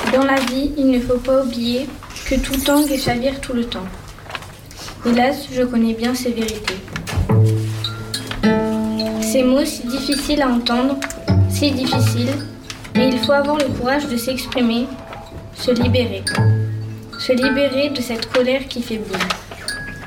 Dans la vie, il ne faut pas oublier que tout tangue et chavire tout le temps. Hélas, je connais bien ces vérités. Ces mots si difficiles à entendre, si difficiles, mais il faut avoir le courage de s'exprimer, se libérer. Se libérer de cette colère qui fait boum.